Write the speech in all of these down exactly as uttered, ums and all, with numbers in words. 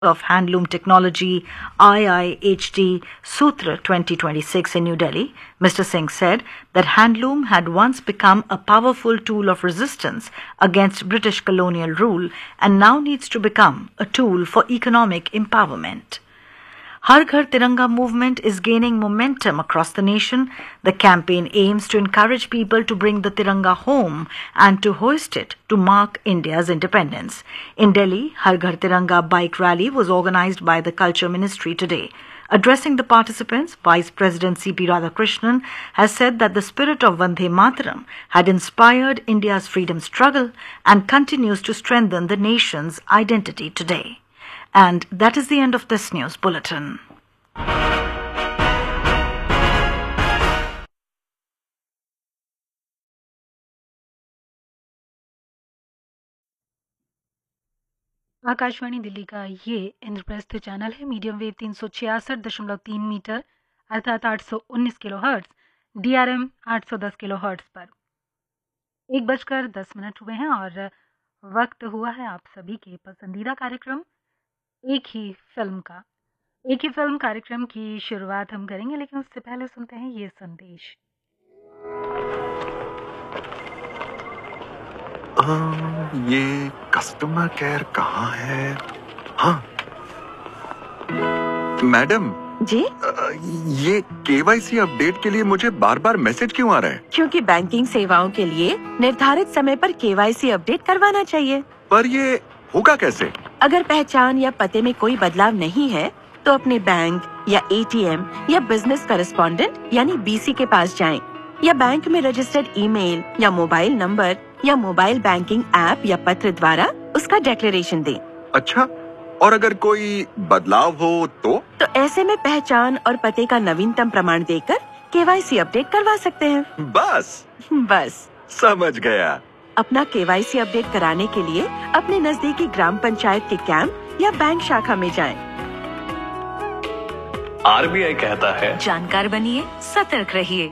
of Handloom Technology I I H T Sutra twenty twenty-six in New Delhi, Mister Singh said that handloom had once become a powerful tool of resistance against British colonial rule and now needs to become a tool for economic empowerment. Har Ghar Tiranga movement is gaining momentum across the nation. The campaign aims to encourage people to bring the Tiranga home and to hoist it to mark India's independence. In Delhi, Har Ghar Tiranga bike rally was organized by the Culture Ministry today. Addressing the participants, Vice President C P Radhakrishnan has said that the spirit of Vande Mataram had inspired India's freedom struggle and continues to strengthen the nation's identity today. And that is the end of this news bulletin. Akashvani Delhi का ये Indraprastha channel है। Medium wave तीन सौ छियासठ दशमलव तीन metre अर्थात आठ सौ उन्नीस kilo hertz, D R M आठ सौ दस किलो हर्ट्स पर एक बजकर दस मिनट हुए हैं और वक्त हुआ है आप सभी के पसंदीदा कार्यक्रम एक ही फिल्म का। एक ही फिल्म कार्यक्रम की शुरुआत हम करेंगे, लेकिन उससे पहले सुनते हैं ये संदेश। आ, ये कस्टमर केयर कहाँ है? हाँ मैडम जी, आ, ये केवाईसी अपडेट के लिए मुझे बार बार मैसेज क्यों आ रहा है? क्योंकि बैंकिंग सेवाओं के लिए निर्धारित समय पर केवाईसी अपडेट करवाना चाहिए। पर ये होगा कैसे? अगर पहचान या पते में कोई बदलाव नहीं है तो अपने बैंक या ए टी एम या बिजनेस करेस्पॉन्डेंट यानी बी सी के पास जाएं, या बैंक में रजिस्टर्ड ईमेल या मोबाइल नंबर या मोबाइल बैंकिंग ऐप या पत्र द्वारा उसका डिक्लेरेशन दें। अच्छा, और अगर कोई बदलाव हो तो? तो ऐसे में पहचान और पते का नवीनतम प्रमाण देकर केवाईसी अपडेट करवा सकते हैं। बस बस समझ गया। अपना केवाईसी अपडेट कराने के लिए अपने नजदीकी ग्राम पंचायत के कैंप या बैंक शाखा में जाएं। आर बी आई कहता है, जानकार बनिए, सतर्क रहिए।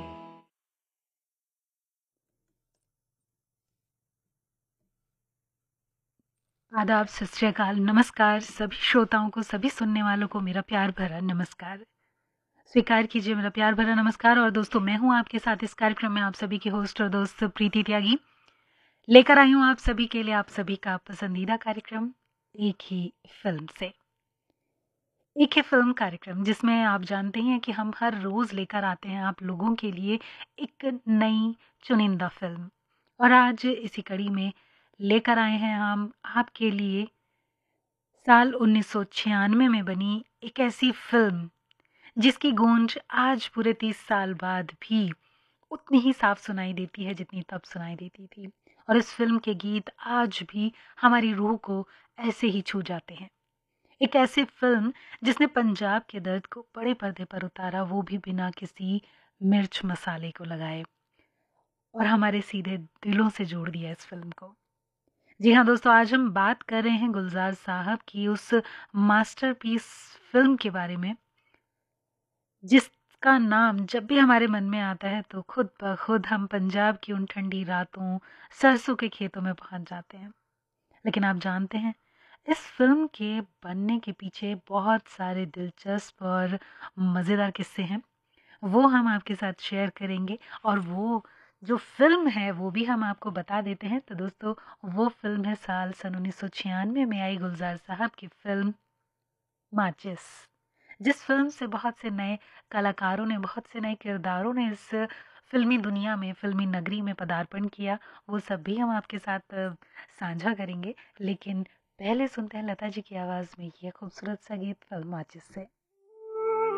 आदाब, सत श्री अकाल, नमस्कार सभी श्रोताओं को, सभी सुनने वालों को मेरा प्यार भरा नमस्कार। स्वीकार कीजिए मेरा प्यार भरा नमस्कार। और दोस्तों, मैं हूं आपके साथ इस कार्यक्रम में आप सभी की होस्ट और दोस्त प्रीति त्यागी। लेकर आई हूं आप सभी के लिए आप सभी का पसंदीदा कार्यक्रम एक ही फिल्म से। एक ही फिल्म कार्यक्रम जिसमें आप जानते हैं कि हम हर रोज लेकर आते हैं आप लोगों के लिए एक नई चुनिंदा फिल्म। और आज इसी कड़ी में लेकर आए हैं हम आपके लिए साल उन्नीस सौ छियानवे में बनी एक ऐसी फिल्म जिसकी गूंज आज पूरे तीस साल बाद भी उतनी ही साफ सुनाई देती है जितनी तब सुनाई देती थी। और इस फिल्म के गीत आज भी हमारी रूह को ऐसे ही छू जाते हैं। एक ऐसी फिल्म जिसने पंजाब के दर्द को बड़े पर्दे पर उतारा, वो भी बिना किसी मिर्च मसाले को लगाए, और हमारे सीधे दिलों से जोड़ दिया इस फिल्म को। जी हाँ दोस्तों, आज हम बात कर रहे हैं गुलजार साहब की उस मास्टरपीस फिल्म के बारे में जिसका नाम जब भी हमारे मन में आता है तो खुद ब खुद हम पंजाब की उन ठंडी रातों, सरसों के खेतों में पहुंच जाते हैं। लेकिन आप जानते हैं, इस फिल्म के बनने के पीछे बहुत सारे दिलचस्प और मज़ेदार किस्से हैं। वो हम आपके साथ शेयर करेंगे, और वो जो फिल्म है वो भी हम आपको बता देते हैं। तो दोस्तों, वो फिल्म है साल सन उन्नीस सौ छियानवे में आई गुलजार साहब की फिल्म माचिस, जिस फिल्म से बहुत से नए कलाकारों ने, बहुत से नए किरदारों ने इस फिल्मी दुनिया में, फिल्मी नगरी में पदार्पण किया। वो सब भी हम आपके साथ साझा करेंगे। लेकिन पहले सुनते हैं लता जी की आवाज़ में ये खूबसूरत सा गीत फिल्म माचिस से।